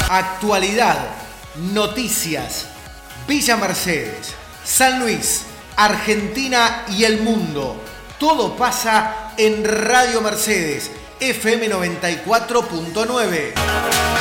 Actualidad, noticias, Villa Mercedes, San Luis, Argentina y el mundo. Todo pasa en Radio Mercedes, FM 94.9.